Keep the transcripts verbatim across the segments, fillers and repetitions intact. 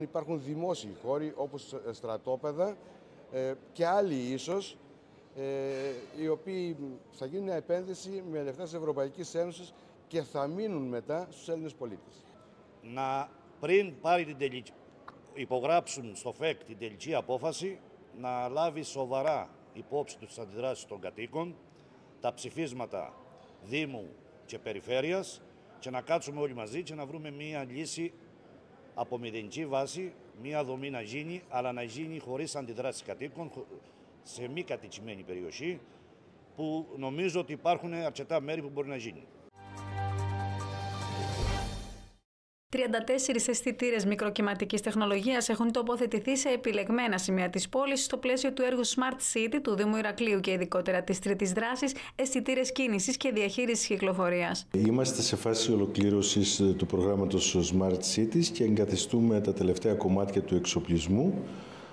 Υπάρχουν δημόσιοι χώροι όπως στρατόπεδα ε, και άλλοι ίσως, ε, οι οποίοι θα γίνουν μια επένδυση με λεφτά της Ευρωπαϊκής Ένωσης και θα μείνουν μετά στους Έλληνες πολίτες. Να πριν πάρει την τελική, υπογράψουν στο ΦΕΚ την τελική απόφαση, να λάβει σοβαρά υπόψη του τις αντιδράσεις των κατοίκων, τα ψηφίσματα Δήμου και Περιφέρειας και να κάτσουμε όλοι μαζί και να βρούμε μια λύση από μηδενική βάση, μια δομή να γίνει, αλλά να γίνει χωρίς αντιδράσεις κατοίκων, σε μη κατοικημένη περιοχή, που νομίζω ότι υπάρχουν αρκετά μέρη που μπορεί να γίνει. τριάντα τέσσερις αισθητήρες μικροκυματικής τεχνολογίας έχουν τοποθετηθεί σε επιλεγμένα σημεία της πόλης στο πλαίσιο του έργου Smart City του Δήμου Ηρακλείου και ειδικότερα της τρίτης δράσης αισθητήρες κίνησης και διαχείρισης κυκλοφορίας. Είμαστε σε φάση ολοκλήρωσης του προγράμματος Smart Cities και εγκαθιστούμε τα τελευταία κομμάτια του εξοπλισμού.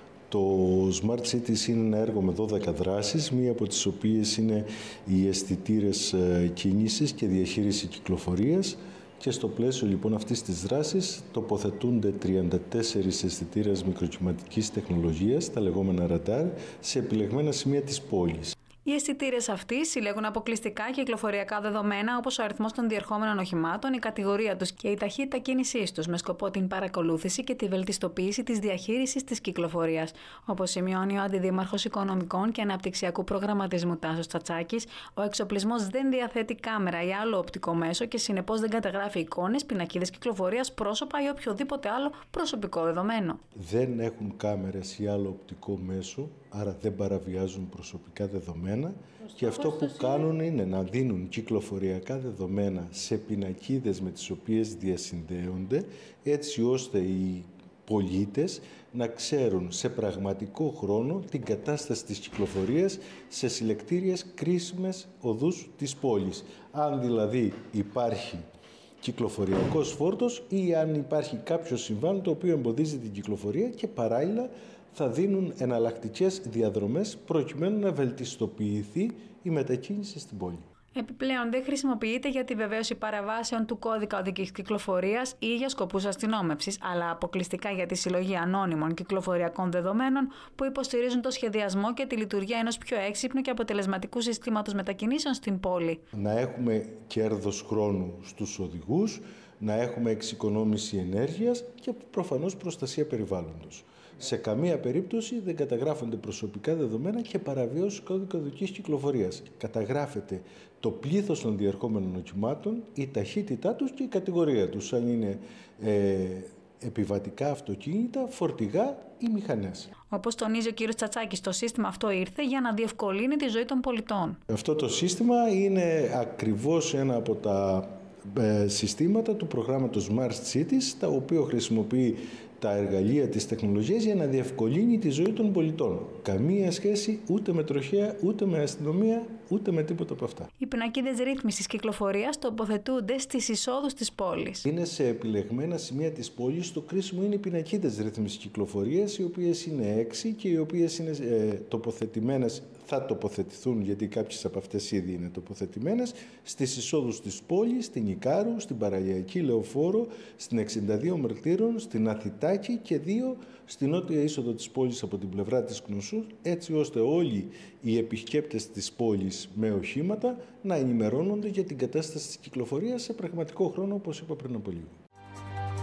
Το Smart Cities είναι ένα έργο με δώδεκα δράσεις, μία από τις οποίες είναι οι αισθητήρες κίνησης και διαχείριση κυκλοφορίας. Και στο πλαίσιο λοιπόν αυτής της δράσης τοποθετούνται τριάντα τέσσερις αισθητήρες μικροκυματικής τεχνολογίας, τα λεγόμενα ραντάρ, σε επιλεγμένα σημεία της πόλης. Οι αισθητήρες αυτοί συλλέγουν αποκλειστικά κυκλοφοριακά δεδομένα όπως ο αριθμός των διερχόμενων οχημάτων, η κατηγορία τους και η ταχύτητα κίνησής τους, με σκοπό την παρακολούθηση και τη βελτιστοποίηση της διαχείρισης της κυκλοφορίας. Όπως σημειώνει ο Αντιδήμαρχος Οικονομικών και Αναπτυξιακού Προγραμματισμού Τάσος Τσατσάκης, ο εξοπλισμός δεν διαθέτει κάμερα ή άλλο οπτικό μέσο και συνεπώς δεν καταγράφει εικόνες, πινακίδες κυκλοφορίας, πρόσωπα ή οποιοδήποτε άλλο προσωπικό δεδομένο. Δεν έχουν κάμερες ή άλλο οπτικό μέσο, άρα δεν παραβιάζουν προσωπικά δεδομένα. Και αυτό που κάνουν είναι να δίνουν κυκλοφοριακά δεδομένα σε πινακίδες με τις οποίες διασυνδέονται, έτσι ώστε οι πολίτες να ξέρουν σε πραγματικό χρόνο την κατάσταση της κυκλοφορίας σε συλλεκτήριες κρίσιμες οδούς της πόλης. Αν δηλαδή υπάρχει κυκλοφοριακός φόρτος ή αν υπάρχει κάποιο συμβάν το οποίο εμποδίζει την κυκλοφορία, και παράλληλα θα δίνουν εναλλακτικές διαδρομές προκειμένου να βελτιστοποιηθεί η μετακίνηση στην πόλη. Επιπλέον, δεν χρησιμοποιείται για τη βεβαίωση παραβάσεων του κώδικα οδικής κυκλοφορίας ή για σκοπούς αστυνόμευσης, αλλά αποκλειστικά για τη συλλογή ανώνυμων κυκλοφοριακών δεδομένων που υποστηρίζουν το σχεδιασμό και τη λειτουργία ενός πιο έξυπνου και αποτελεσματικού συστήματος μετακινήσεων στην πόλη. Να έχουμε κέρδος χρόνου στους οδηγούς, να έχουμε εξοικονόμηση ενέργειας και προφανώς προστασία περιβάλλοντος. Σε καμία περίπτωση δεν καταγράφονται προσωπικά δεδομένα και παραβιώσεις κώδικα οδικής κυκλοφορίας. Καταγράφεται το πλήθος των διερχόμενων οχημάτων, η ταχύτητά τους και η κατηγορία τους, αν είναι ε, επιβατικά αυτοκίνητα, φορτηγά ή μηχανές. Όπως τονίζει ο κ. Τσατσάκης, το σύστημα αυτό ήρθε για να διευκολύνει τη ζωή των πολιτών. Αυτό το σύστημα είναι ακριβώς ένα από τα συστήματα του προγράμματος Smart Cities, τα οποία χρησιμοποιεί τα εργαλεία της τεχνολογίας για να διευκολύνει τη ζωή των πολιτών. Καμία σχέση ούτε με τροχέα, ούτε με αστυνομία, ούτε με τίποτα από αυτά. Οι πινακίδες ρύθμισης κυκλοφορίας τοποθετούνται στις εισόδους της πόλης. Είναι σε επιλεγμένα σημεία της πόλης. Το κρίσιμο είναι οι πινακίδες ρύθμισης κυκλοφορίας, οι οποίες είναι έξι και οι οποίες είναι ε, τοποθετημένες, θα τοποθετηθούν, γιατί κάποιες από αυτές ήδη είναι τοποθετημένες, στις εισόδους της πόλης, στην Ικάρου, στην Παραλιακή Λεωφόρο, στην εξήντα δύο Μερτήρων, στην Αθητάκη και δύο στην νότια είσοδο της πόλης από την πλευρά της Κνωσού, έτσι ώστε όλοι οι επισκέπτες της πόλης με οχήματα να ενημερώνονται για την κατάσταση της κυκλοφορίας σε πραγματικό χρόνο, όπως είπα πριν από λίγο.